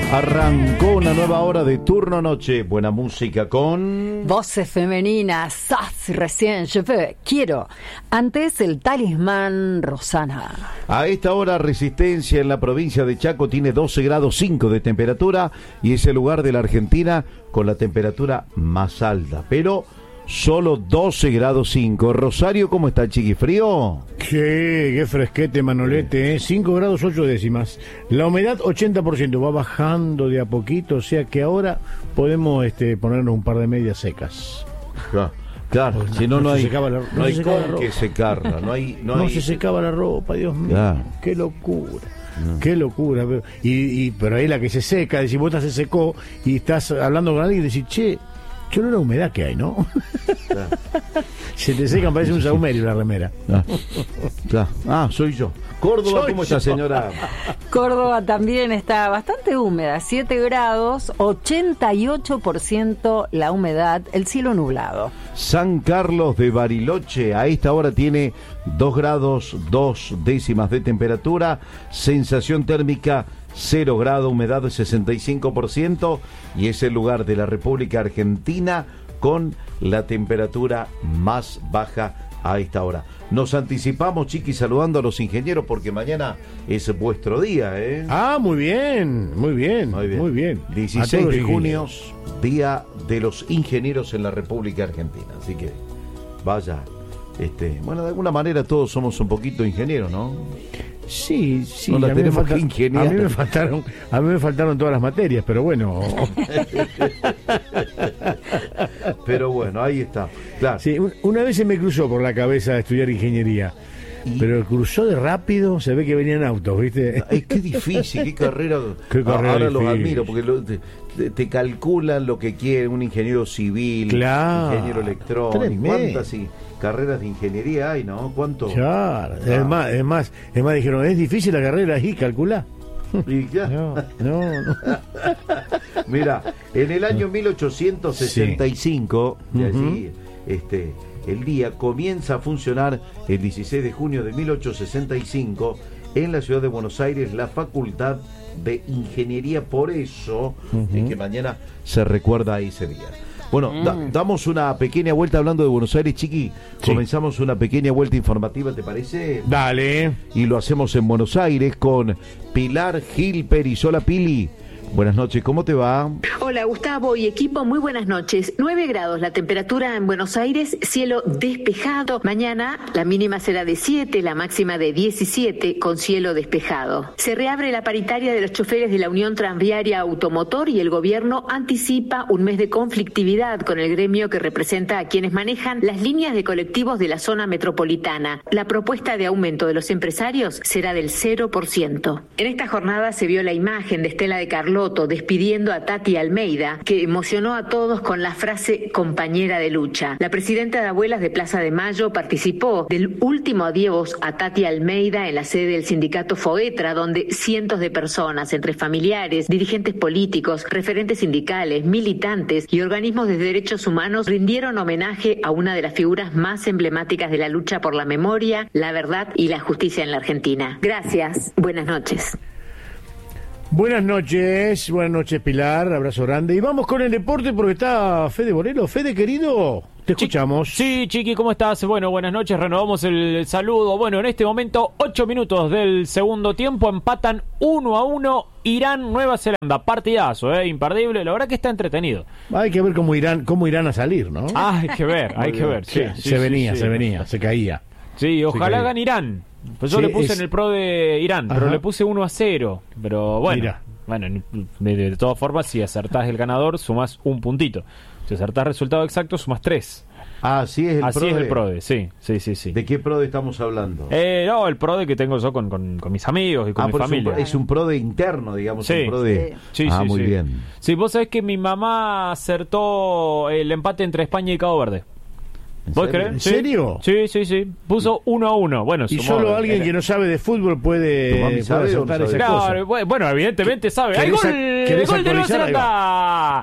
Arrancó una nueva hora de Turno Noche. Buena música con... Voces femeninas, sas, recién, je veux, quiero. Antes el Talismán, Rosana. A esta hora Resistencia en la provincia de Chaco tiene 12 grados 5 de temperatura y es el lugar de la Argentina con la temperatura más alta, pero solo 12 grados 5. Rosario, ¿cómo está, chiqui? ¿Frío? Qué fresquete, Manolete, ¿eh? 5 grados 8 décimas. La humedad 80%, va bajando de a poquito, o sea que ahora podemos ponernos un par de medias secas. Claro, si no, no hay con que secarla, no se secaba la ropa, Dios mío, claro. Qué locura. Qué locura, pero ahí la que se seca, decís, vos se secó y estás hablando con alguien y decís, che, qué olor a humedad que hay, ¿no? Claro. Se te secan, parece un saumerio la remera. Soy yo. Córdoba, ¿cómo está, señora? Córdoba también está bastante húmeda, 7 grados, 88% la humedad, el cielo nublado. San Carlos de Bariloche a esta hora tiene 2 grados 2 décimas de temperatura, sensación térmica 0 grado, humedad de 65% y es el lugar de la República Argentina con la temperatura más baja a esta hora. Nos anticipamos, chiqui, saludando a los ingenieros porque mañana es vuestro día, ¿eh? Muy bien. 16 de junio, Día de los Ingenieros en la República Argentina. Así que, vaya, bueno, de alguna manera todos somos un poquito ingenieros, ¿no? Sí, no la tenemos que ingeniar. A mí me faltaron todas las materias, pero bueno. Pero bueno, ahí está. Claro. Sí, una vez se me cruzó por la cabeza estudiar ingeniería, pero cruzó de rápido, se ve que venían autos, ¿viste? Ay, qué difícil, qué carrera. Ahora difícil. Los admiro, porque te calculan lo que quiere un ingeniero civil, claro, ingeniero electrónico. ¿Cuántas carreras de ingeniería hay, no? ¿Cuánto? Claro. Es más, dijeron, es difícil la carrera y calculá. Y ya. No. Mira, en el año 1865, de allí, el día comienza a funcionar el 16 de junio de 1865 en la ciudad de Buenos Aires la Facultad de Ingeniería. Por eso es que mañana se recuerda ese día. Bueno, damos una pequeña vuelta hablando de Buenos Aires, chiqui. Sí. Comenzamos una pequeña vuelta informativa, ¿te parece? Dale. Y lo hacemos en Buenos Aires con Pilar Gil Perizola. Pili, buenas noches, ¿cómo te va? Hola Gustavo y equipo, muy buenas noches. 9 grados la temperatura en Buenos Aires, cielo despejado. Mañana la mínima será de 7, la máxima de 17 con cielo despejado. Se reabre la paritaria de los choferes de la Unión Tranviaria Automotor y el gobierno anticipa un mes de conflictividad con el gremio que representa a quienes manejan las líneas de colectivos de la zona metropolitana. La propuesta de aumento de los empresarios será del 0%. En esta jornada se vio la imagen de Estela de Carlotto despidiendo a Tati Almeida, que emocionó a todos con la frase compañera de lucha. La presidenta de Abuelas de Plaza de Mayo participó del último adiós a Tati Almeida en la sede del sindicato Foetra, donde cientos de personas, entre familiares, dirigentes políticos, referentes sindicales, militantes y organismos de derechos humanos, rindieron homenaje a una de las figuras más emblemáticas de la lucha por la memoria, la verdad y la justicia en la Argentina. Gracias. Buenas noches. Buenas noches Pilar, abrazo grande. Y vamos con el deporte porque está Fede Borelo. Fede, querido, te escuchamos. Sí, chiqui, ¿cómo estás? Bueno, buenas noches, renovamos el saludo. Bueno, en este momento, 8 minutos del segundo tiempo, empatan 1-1 Irán, Nueva Zelanda. Partidazo, imperdible, la verdad que está entretenido. Hay que ver cómo irán a salir, ¿no? Hay que ver, sí. Se venía, se caía. Sí, ojalá gane Irán. Pues yo le puse en el pro de Irán, pero le puse 1-0. Pero bueno, de todas formas, si acertás el ganador, sumás un puntito. Si acertás resultado exacto, sumás 3. Así es el PRODE, sí. ¿De qué PRODE estamos hablando? No, el PRODE que tengo yo con mis amigos y con mi familia. Es un PRODE interno, digamos. Sí. Un PRODE. Sí, muy bien. Sí, vos sabés que mi mamá acertó el empate entre España y Cabo Verde. ¿Vos crees? ¿En serio? Sí. Puso 1-1. Bueno, y solo alguien que no sabe de fútbol puede acertar esa cosa. Bueno, evidentemente sabe. ¡Hay gol! ¡El gol de Nueva Zelanda!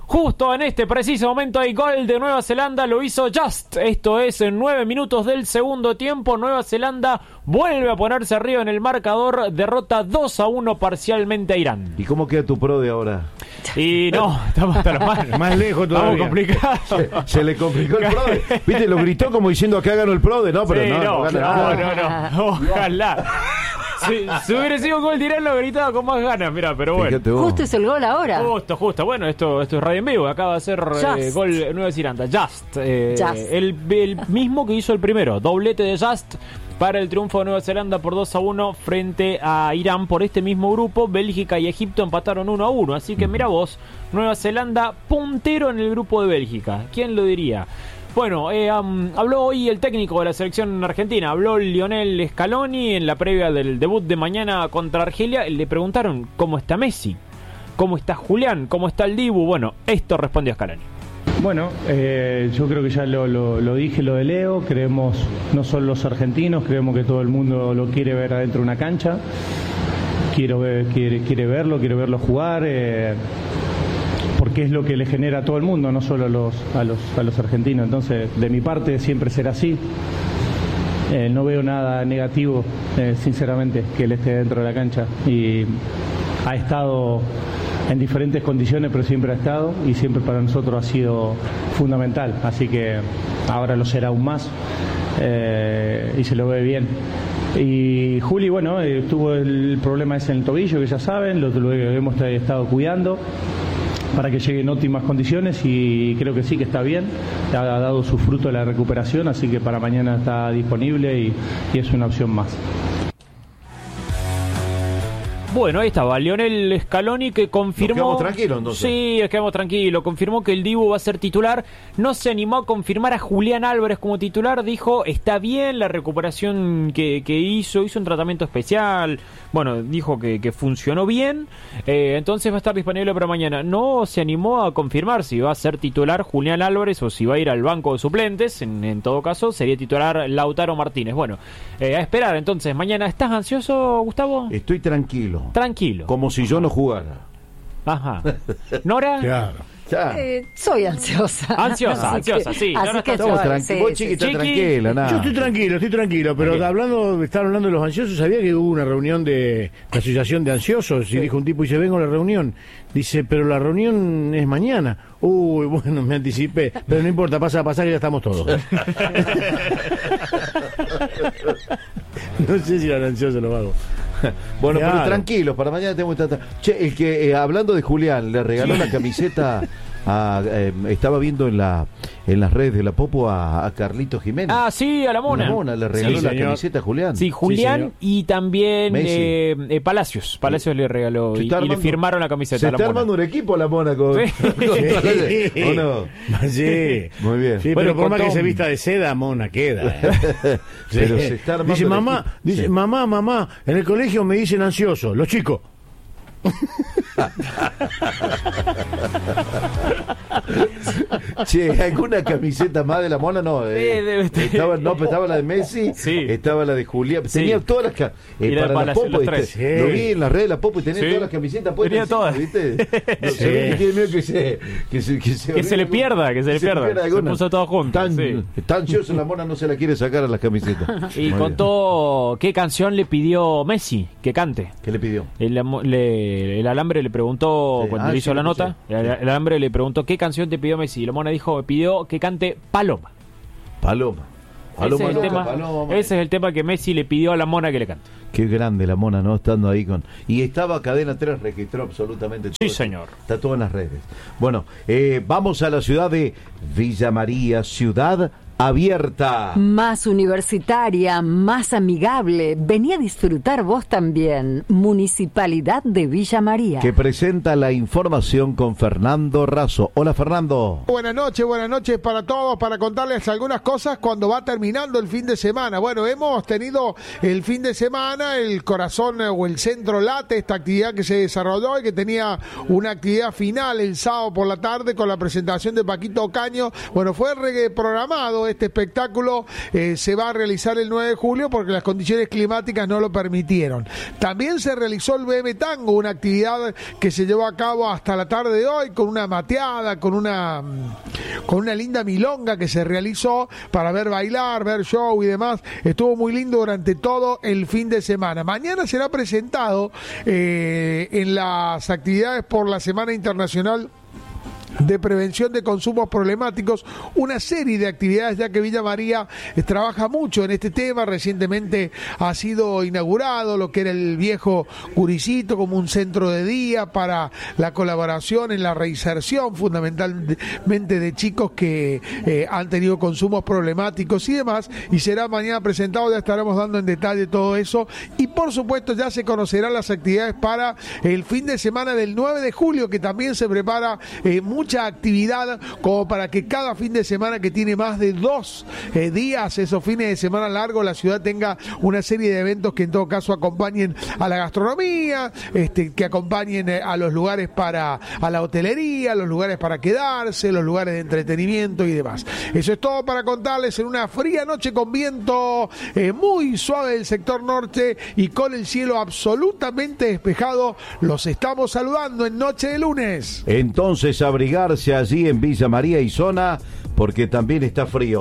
Justo en este preciso momento hay gol de Nueva Zelanda, lo hizo Just. Esto es en 9 minutos del segundo tiempo. Nueva Zelanda vuelve a ponerse arriba en el marcador, derrota 2-1 parcialmente a Irán. ¿Y cómo queda tu pro de ahora? Y no, estamos hasta más lejos todavía. Estamos complicados. Se le complicó el PRODE. Viste, lo gritó como diciendo acá ganó el PRODE, ¿no? Pero sí, no gana nada. No. Ojalá. Si hubiera sido un gol de Irán lo gritaba con más ganas, mira, pero bueno. Justo es el gol ahora. Justo. Bueno, esto es radio en vivo. Acaba de hacer gol Nueva Zelanda. Just. El mismo que hizo el primero. Doblete de Just para el triunfo de Nueva Zelanda por 2-1 frente a Irán por este mismo grupo. Bélgica y Egipto empataron 1-1. Así que mira vos, Nueva Zelanda puntero en el grupo de Bélgica. ¿Quién lo diría? Bueno, habló hoy el técnico de la selección argentina, habló Lionel Scaloni en la previa del debut de mañana contra Argelia. Le preguntaron cómo está Messi, cómo está Julián, cómo está el Dibu. Bueno, esto respondió Scaloni. Bueno, yo creo que ya lo dije, lo de Leo. Creemos, no solo los argentinos, creemos que todo el mundo lo quiere ver adentro de una cancha. Quiere verlo jugar. Porque es lo que le genera a todo el mundo, no solo a los argentinos. Entonces, de mi parte, siempre será así. No veo nada negativo, sinceramente, que él esté dentro de la cancha. Y ha estado en diferentes condiciones, pero siempre ha estado, y siempre para nosotros ha sido fundamental. Así que ahora lo será aún más, y se lo ve bien. Y Juli, bueno, tuvo el problema ese en el tobillo, que ya saben, lo hemos estado cuidando para que llegue en óptimas condiciones, y creo que sí, que está bien, ha dado su fruto la recuperación, así que para mañana está disponible y es una opción más. Bueno, ahí estaba Lionel Scaloni, que confirmó... ¿Nos quedamos tranquilos entonces? Sí, nos quedamos tranquilos. Confirmó que el Dibu va a ser titular. No se animó a confirmar a Julián Álvarez como titular. Dijo, está bien la recuperación que hizo un tratamiento especial. Bueno, dijo que funcionó bien. Entonces va a estar disponible para mañana. No se animó a confirmar si va a ser titular Julián Álvarez o si va a ir al banco de suplentes. En todo caso, sería titular Lautaro Martínez. Bueno, a esperar entonces. Mañana, ¿estás ansioso, Gustavo? Estoy tranquilo. Tranquilo. Como si yo no jugara. Ajá. ¿Nora? Claro. Soy ansiosa. Ansiosa, sí. Así que estamos tranquilos. Vos, Chiqui, está tranquila, nada. Yo estoy tranquilo, pero estaban hablando de los ansiosos. Sabía que hubo una reunión de la Asociación de Ansiosos, y dijo un tipo, dice, vengo a la reunión. Dice, pero la reunión es mañana. Uy, bueno, me anticipé. Pero no importa, pasa que ya estamos todos. No sé si eran ansiosos los vagos. Bueno, claro. Pero tranquilos, para mañana tenemos que estar... Che, el que, hablando de Julián, le regaló la camiseta estaba viendo en las redes de la Popo a Carlitos Jiménez. Ah, sí, a la Mona. La Mona le regaló la camiseta a Julián. Sí, Julián, y también Palacios. Palacios le regaló y le firmaron la camiseta. Se a la está Mona. armando un equipo la Mona con... Sí. ¿O no? Sí. Muy bien. Sí, pero por más que se vista de seda, Mona queda. Pero se está armando mamá, en el colegio me dicen ansioso, los chicos. Che, ¿alguna camiseta más de la Mona? No, estaba la de Messi, sí. Estaba la de Julián, tenía todas las para la Popo, lo vi en las redes de la Popo y tenía todas las camisetas puestas. Tenía todas, ¿viste? No, tiene miedo que se le pierda, se puso todo junto. Está ansioso la Mona, no se la quiere sacar a las camisetas. Y contó qué canción le pidió Messi que cante. ¿Qué le pidió? El Alambre le preguntó, cuando le hizo la nota, el Alambre le preguntó qué canción te pidió Messi. Y la Mona dijo, pidió que cante Paloma. Ese es el tema que Messi le pidió a la Mona que le cante. Qué grande la Mona, ¿no? Estando ahí con... Y estaba Cadena 3, registró absolutamente todo. Sí, señor. Está todo en las redes. Bueno, vamos a la ciudad de Villa María, ciudad abierta. Más universitaria, más amigable. Vení a disfrutar vos también. Municipalidad de Villa María. Que presenta la información con Fernando Razo. Hola, Fernando. Buenas noches para todos, para contarles algunas cosas cuando va terminando el fin de semana. Bueno, hemos tenido el fin de semana, el corazón o el centro late, esta actividad que se desarrolló y que tenía una actividad final el sábado por la tarde con la presentación de Paquito Ocaño. Bueno, fue programado de este espectáculo se va a realizar el 9 de julio porque las condiciones climáticas no lo permitieron. También se realizó el BM Tango, una actividad que se llevó a cabo hasta la tarde de hoy con una mateada, con una linda milonga que se realizó para ver bailar, ver show y demás. Estuvo muy lindo durante todo el fin de semana. Mañana será presentado en las actividades por la Semana Internacional de Prevención de Consumos Problemáticos, una serie de actividades, ya que Villa María trabaja mucho en este tema. Recientemente ha sido inaugurado lo que era el viejo Curicito como un centro de día para la colaboración en la reinserción fundamentalmente de chicos que han tenido consumos problemáticos y demás, y será mañana presentado. Ya estaremos dando en detalle todo eso, y por supuesto ya se conocerán las actividades para el fin de semana del 9 de julio, que también se prepara mucha actividad como para que cada fin de semana, que tiene más de 2 días, esos fines de semana largos, la ciudad tenga una serie de eventos que en todo caso acompañen a la gastronomía, que acompañen a los lugares a la hotelería, los lugares para quedarse, los lugares de entretenimiento y demás. Eso es todo para contarles en una fría noche con viento muy suave del sector norte y con el cielo absolutamente despejado. Los estamos saludando en Noche de Lunes. Entonces, abrigarse allí en Villa María y zona, porque también está frío.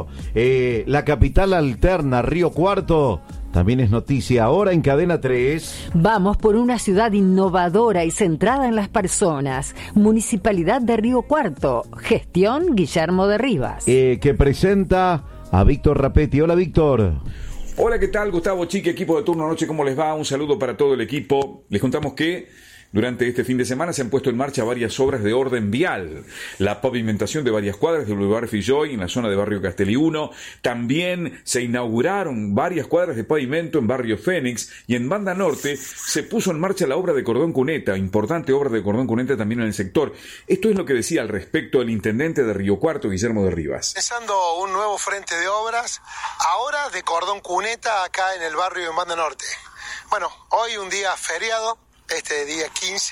La capital alterna, Río Cuarto, también es noticia ahora en Cadena 3. Vamos por una ciudad innovadora y centrada en las personas. Municipalidad de Río Cuarto. Gestión Guillermo de Rivas. Que presenta a Víctor Rapetti. Hola, Víctor. Hola, ¿qué tal? Gustavo Chique, equipo de Turno Anoche, ¿cómo les va? Un saludo para todo el equipo. Les contamos que durante este fin de semana se han puesto en marcha varias obras de orden vial. La pavimentación de varias cuadras del Boulevard Filloy en la zona de Barrio Castelli 1. También se inauguraron varias cuadras de pavimento en Barrio Fénix, y en Banda Norte se puso en marcha la obra de cordón cuneta, importante obra de cordón cuneta también en el sector. Esto es lo que decía al respecto el intendente de Río Cuarto, Guillermo de Rivas. Empezando un nuevo frente de obras, ahora de cordón cuneta acá en el barrio de Banda Norte. Bueno, hoy un día feriado, este día 15,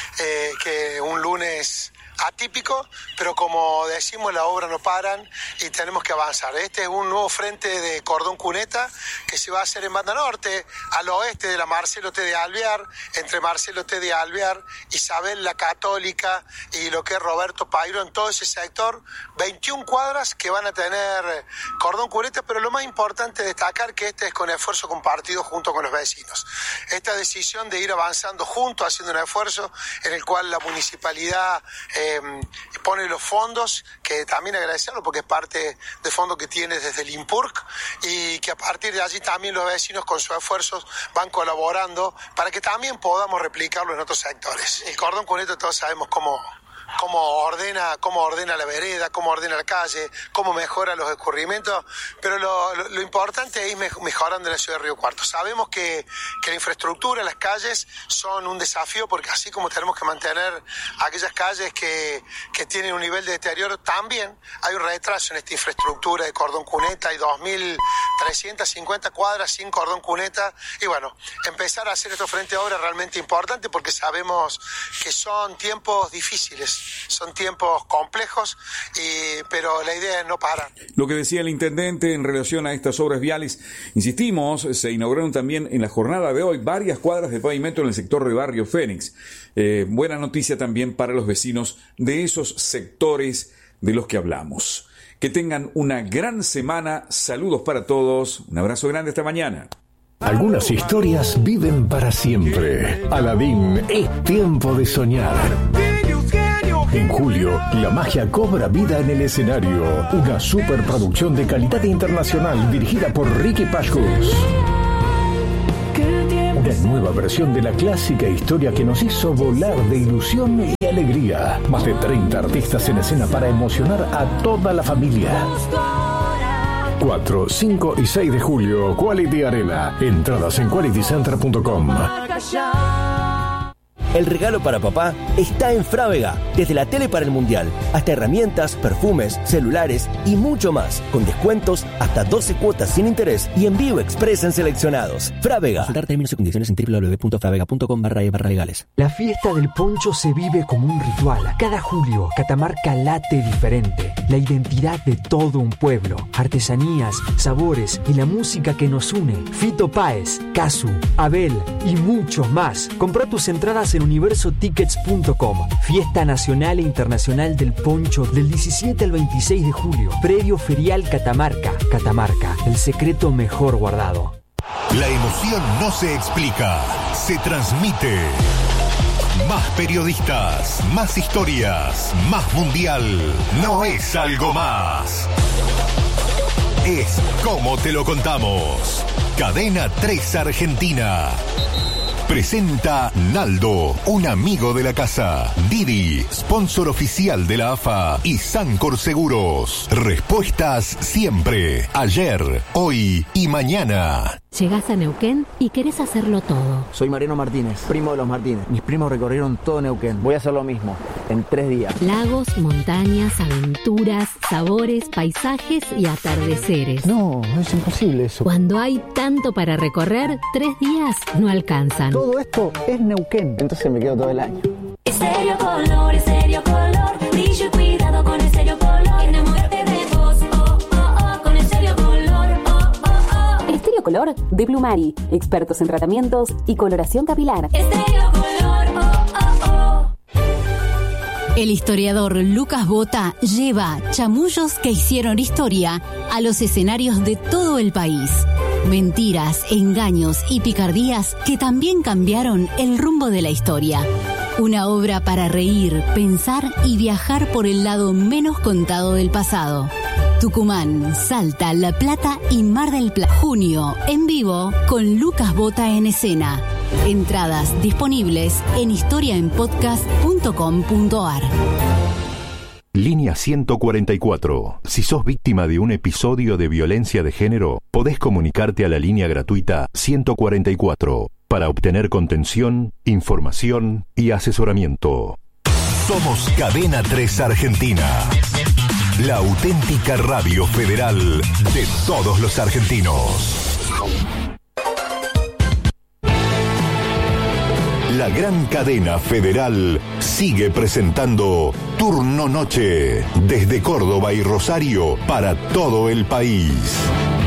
que un lunes atípico, pero como decimos, la obra no paran y tenemos que avanzar. Este es un nuevo frente de cordón cuneta que se va a hacer en Banda Norte, al oeste de la Marcelo T. de Alvear, entre Marcelo T. de Alvear, Isabel la Católica y lo que es Roberto Pairo, en todo ese sector, 21 cuadras que van a tener cordón cuneta, pero lo más importante destacar que este es con esfuerzo compartido junto con los vecinos. Esta decisión de ir avanzando juntos, haciendo un esfuerzo en el cual la municipalidad pone los fondos, que también agradecerlo porque es parte de fondos que tiene desde el INPURC, y que a partir de allí también los vecinos con sus esfuerzos van colaborando para que también podamos replicarlo en otros sectores. El cordón cuneta todos sabemos cómo ordena la vereda, cómo ordena la calle, cómo mejora los escurrimientos, pero lo importante es ir mejorando la ciudad de Río Cuarto. Sabemos que la infraestructura, las calles son un desafío, porque así como tenemos que mantener aquellas calles que tienen un nivel de deterioro, también hay un retraso en esta infraestructura de cordón cuneta. Hay 2.350 cuadras sin cordón cuneta, y bueno, empezar a hacer estos frente de obra es realmente importante porque sabemos que son tiempos difíciles. Son tiempos complejos, pero la idea es no parar. Lo que decía el intendente en relación a estas obras viales, insistimos, se inauguraron también en la jornada de hoy varias cuadras de pavimento en el sector de Barrio Fénix. Buena noticia también para los vecinos de esos sectores de los que hablamos. Que tengan una gran semana. Saludos para todos. Un abrazo grande esta mañana. Algunas historias viven para siempre. Aladín, es tiempo de soñar. En julio, la magia cobra vida en el escenario. Una superproducción de calidad internacional dirigida por Ricky Pashkus. Una nueva versión de la clásica historia que nos hizo volar de ilusión y alegría. Más de 30 artistas en escena para emocionar a toda la familia. 4, 5 y 6 de julio, Quality Arena. Entradas en qualitycenter.com. El regalo para papá está en Frávega. Desde la tele para el Mundial, hasta herramientas, perfumes, celulares y mucho más. Con descuentos hasta 12 cuotas sin interés y envío express en seleccionados. Frávega. Consultar términos y condiciones en www.fravega.com/legales. La fiesta del poncho se vive como un ritual. Cada julio, Catamarca late diferente. La identidad de todo un pueblo. Artesanías, sabores y la música que nos une. Fito Páez, Casu, Abel y muchos más. Compra tus entradas en universotickets.com. Fiesta Nacional e Internacional del Poncho del 17 al 26 de julio. Predio Ferial Catamarca. Catamarca, el secreto mejor guardado. La emoción no se explica, se transmite. Más periodistas, más historias, más mundial. No es algo más. Es como te lo contamos. Cadena 3 Argentina. Presenta Naldo, un amigo de la casa. Didi, sponsor oficial de la AFA. Y Sancor Seguros. Respuestas siempre. Ayer, hoy y mañana. Llegás a Neuquén y querés hacerlo todo. Soy Mariano Martínez, primo de los Martínez. Mis primos recorrieron todo Neuquén. Voy a hacer lo mismo, en 3 días. Lagos, montañas, aventuras, sabores, paisajes y atardeceres. No, es imposible eso. Cuando hay tanto para recorrer, 3 días no alcanzan. Todo esto es Neuquén, entonces me quedo todo el año. Estéreo Color, brillo y cuidado con Estéreo Color. Enamórate de vos, con Estéreo Color, Estéreo Color de Plumari, expertos en tratamientos y coloración capilar. Estéreo Color, El historiador Lucas Bota lleva chamullos que hicieron historia a los escenarios de todo el país. Mentiras, engaños y picardías que también cambiaron el rumbo de la historia. Una obra para reír, pensar y viajar por el lado menos contado del pasado. Tucumán, Salta, La Plata y Mar del Plata. Junio, en vivo, con Lucas Bota en escena. Entradas disponibles en historiaenpodcast.com.ar. Línea 144. Si sos víctima de un episodio de violencia de género, podés comunicarte a la línea gratuita 144 para obtener contención, información y asesoramiento. Somos Cadena 3 Argentina. La auténtica radio federal de todos los argentinos. La gran cadena federal sigue presentando Turno Noche desde Córdoba y Rosario para todo el país.